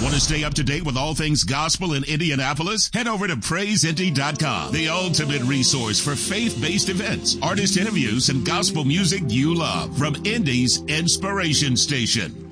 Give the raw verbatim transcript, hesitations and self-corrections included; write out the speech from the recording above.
Want to stay up to date with all things gospel in Indianapolis? Head over to praise indy dot com, the ultimate resource for faith-based events, artist interviews, and gospel music you love from Indy's Inspiration Station.